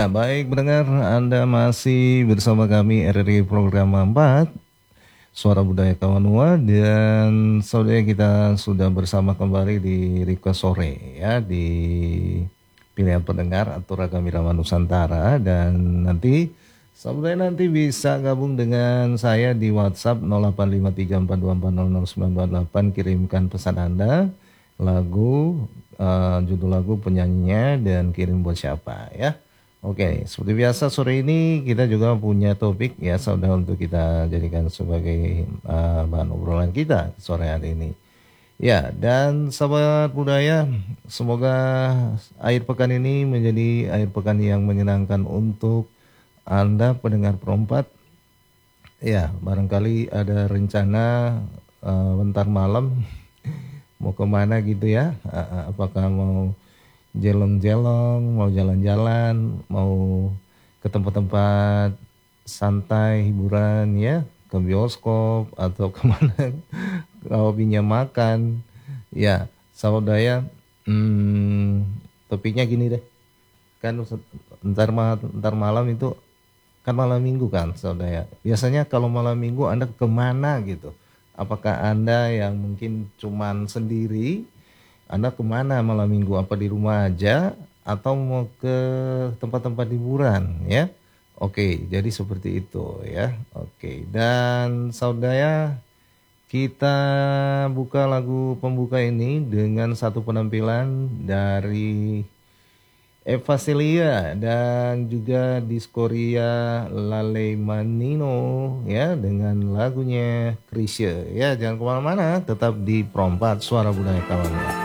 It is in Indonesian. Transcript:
Ya, baik mendengar Anda masih bersama kami RRI Program 4 Suara Budaya Kawanua, dan saudara kita sudah bersama kembali di Request Sore ya, di pilihan pendengar atau Ragam Irama Nusantara. Dan nanti saudara bisa gabung dengan saya di WhatsApp 085342400948, kirimkan pesan Anda, lagu, judul lagu, penyanyinya, dan kirim buat siapa ya. Oke, seperti biasa sore ini kita juga punya topik ya saudara, untuk kita jadikan sebagai bahan obrolan kita sore hari ini. Ya, dan sahabat budaya, semoga akhir pekan ini menjadi akhir pekan yang menyenangkan untuk Anda pendengar perempat. Ya, barangkali ada rencana bentar malam mau kemana gitu ya. Apakah mau jelong-jelong, mau jalan-jalan, mau ke tempat-tempat santai hiburan ya, ke bioskop atau kemana, hobinya makan ya saudara. Topiknya gini deh, kan ntar malam itu kan malam minggu kan saudara. Biasanya kalau malam minggu Anda kemana gitu? Apakah Anda yang mungkin cuman sendiri, Anda kemana malam minggu? Apa di rumah aja atau mau ke tempat-tempat hiburan ya? Oke, jadi seperti itu ya. Oke, dan saudara, kita buka lagu pembuka ini dengan satu penampilan dari Eva Celia dan juga Diskoria Lale Manino ya, dengan lagunya Krisye ya. Jangan kemana-mana, tetap di Perompat Suara Budaya Kawan.